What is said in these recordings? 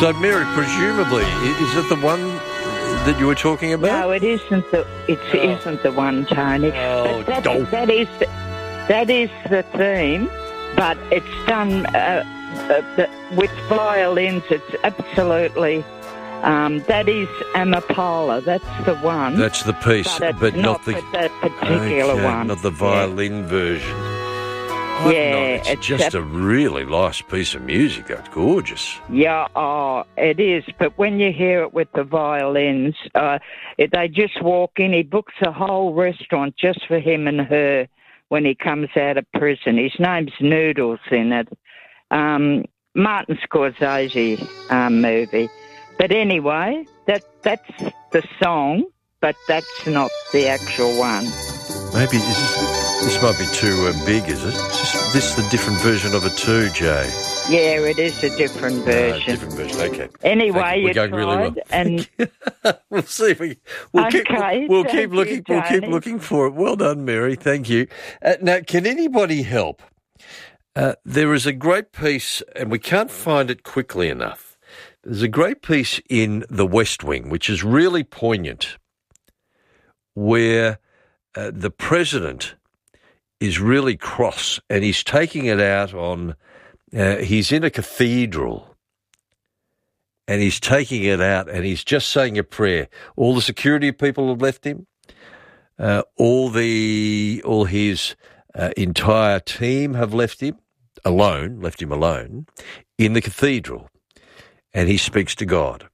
So, Mary, presumably, is it the one that you were talking about? No, it isn't. Isn't the one, Tony. Oh, but that is the theme, but it's done with violins. It's absolutely. That is Amapola. That's the one. That's the piece, but not the that particular one. Not the violin version. It's just a really nice piece of music. That's gorgeous. Yeah, it is. But when you hear it with the violins, they just walk in. He books a whole restaurant just for him and her when he comes out of prison. His name's Noodles in it. Martin Scorsese movie. But anyway, that's the song, but that's not the actual one. Maybe this might be too big, is it? Is this the different version of it too, Jay? Yeah, it is a different version. Different version, okay. Anyway, you going tried, really well. And we'll see if we'll keep looking for it. Well done, Mary. Thank you. Now, can anybody help? There is a great piece, and we can't find it quickly enough. There's a great piece in The West Wing, which is really poignant, where the president is really cross, and he's taking it out on. He's in a cathedral, and he's taking it out, and he's just saying a prayer. All the security people have left him. All his entire team have left him alone in the cathedral, and he speaks to God.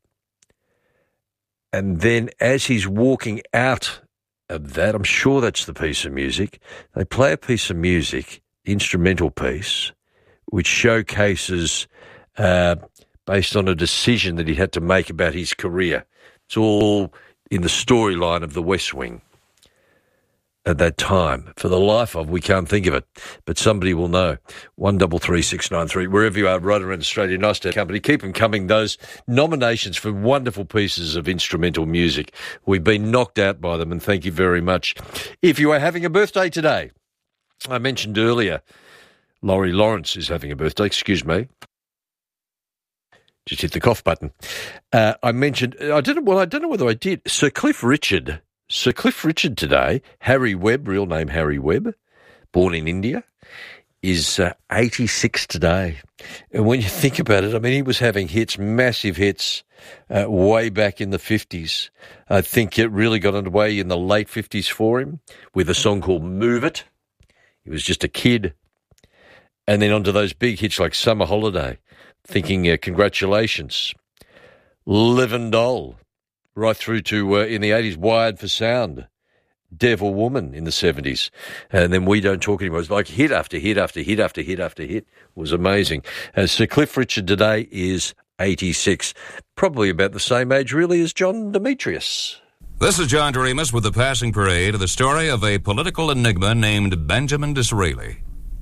And then as he's walking out of that, I'm sure that's the piece of music, they play a piece of music, instrumental piece, which showcases based on a decision that he had to make about his career. It's all in the storyline of The West Wing at that time. For the life of, we can't think of it, but somebody will know. 133693, wherever you are, right around Australia. Nice to have company. Keep them coming, those nominations for wonderful pieces of instrumental music. We've been knocked out by them, and thank you very much. If you are having a birthday today, I mentioned earlier, Laurie Lawrence is having a birthday, excuse me. Just hit the cough button. I mentioned, I don't know whether I did, Sir Cliff Richard today, Harry Webb, real name Harry Webb, born in India, is 86 today. And when you think about it, I mean, he was having hits, massive hits, way back in the 50s. I think it really got underway in the late 50s for him with a song called Move It. He was just a kid. And then onto those big hits like Summer Holiday, thinking congratulations. Live and Doll, right through to, in the 80s, Wired for Sound, Devil Woman in the 70s. And then We Don't Talk Anymore. It was like hit after hit after hit after hit after hit. It was amazing. Sir Cliff Richard today is 86, probably about the same age really as John Demetrius. This is John Doremus with the passing parade of the story of a political enigma named Benjamin Disraeli.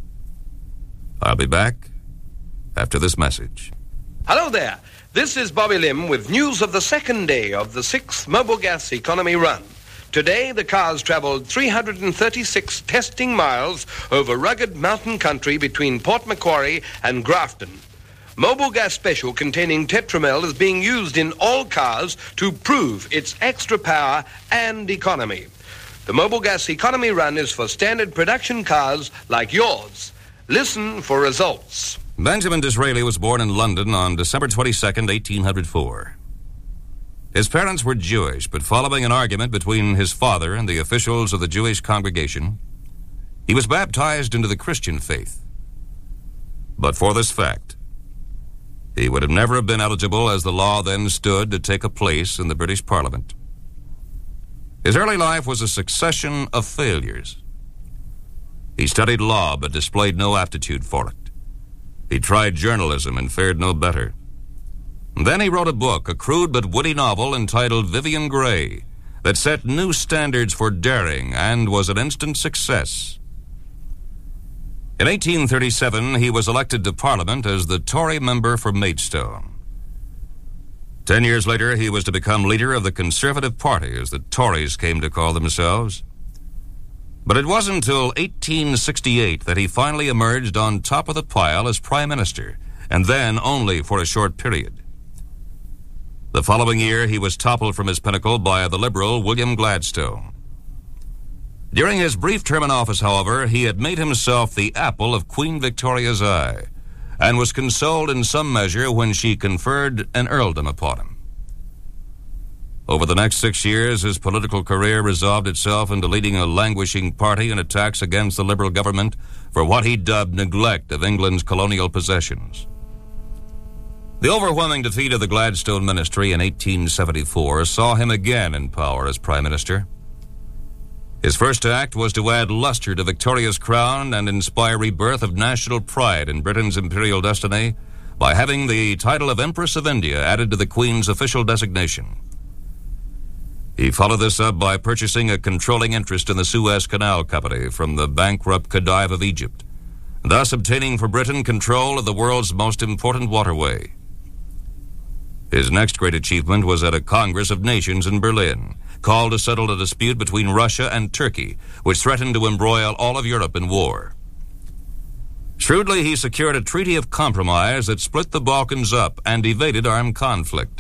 I'll be back after this message. Hello there. This is Bobby Lim with news of the second day of the 6th Mobile Gas Economy Run. Today, the cars traveled 336 testing miles over rugged mountain country between Port Macquarie and Grafton. Mobile Gas Special containing Tetramel is being used in all cars to prove its extra power and economy. The Mobile Gas Economy Run is for standard production cars like yours. Listen for results. Benjamin Disraeli was born in London on December 22nd, 1804. His parents were Jewish, but following an argument between his father and the officials of the Jewish congregation, he was baptized into the Christian faith. But for this fact, he would have never been eligible as the law then stood to take a place in the British Parliament. His early life was a succession of failures. He studied law but displayed no aptitude for it. He tried journalism and fared no better. And then he wrote a book, a crude but witty novel entitled Vivian Grey, that set new standards for daring and was an instant success. In 1837, he was elected to Parliament as the Tory member for Maidstone. 10 years later, he was to become leader of the Conservative Party, as the Tories came to call themselves. But it wasn't until 1868 that he finally emerged on top of the pile as Prime Minister, and then only for a short period. The following year, he was toppled from his pinnacle by the Liberal William Gladstone. During his brief term in office, however, he had made himself the apple of Queen Victoria's eye, and was consoled in some measure when she conferred an earldom upon him. Over the next 6 years, his political career resolved itself into leading a languishing party in attacks against the Liberal government for what he dubbed neglect of England's colonial possessions. The overwhelming defeat of the Gladstone ministry in 1874 saw him again in power as Prime Minister. His first act was to add luster to Victoria's crown and inspire rebirth of national pride in Britain's imperial destiny by having the title of Empress of India added to the Queen's official designation. He followed this up by purchasing a controlling interest in the Suez Canal Company from the bankrupt Khedive of Egypt, thus obtaining for Britain control of the world's most important waterway. His next great achievement was at a Congress of Nations in Berlin, called to settle a dispute between Russia and Turkey, which threatened to embroil all of Europe in war. Shrewdly, he secured a treaty of compromise that split the Balkans up and evaded armed conflict.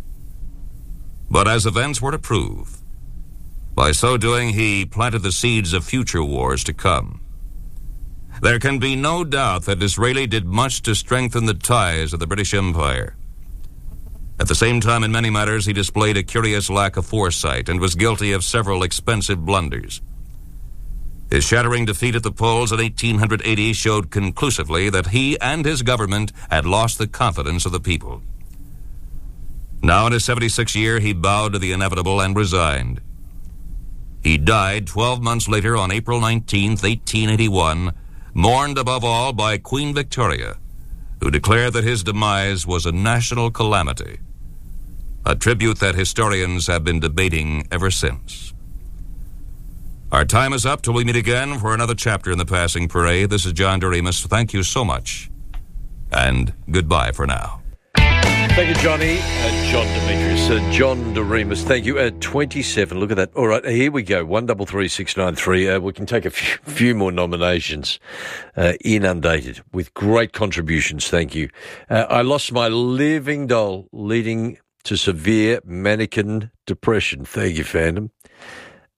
But as events were to prove, by so doing, he planted the seeds of future wars to come. There can be no doubt that Disraeli did much to strengthen the ties of the British Empire. At the same time, in many matters, he displayed a curious lack of foresight and was guilty of several expensive blunders. His shattering defeat at the polls in 1880 showed conclusively that he and his government had lost the confidence of the people. Now in his 76th year, he bowed to the inevitable and resigned. He died 12 months later on April 19, 1881, mourned above all by Queen Victoria, who declared that his demise was a national calamity, a tribute that historians have been debating ever since. Our time is up till we meet again for another chapter in the Passing Parade. This is John Doremus. Thank you so much, and goodbye for now. Thank you, Johnny. John Demetrius. John Doremus, thank you. 27, look at that. All right, here we go. 133693. We can take a few more nominations. Inundated with great contributions. Thank you. I lost my living doll, leading to severe mannequin depression. Thank you, fandom.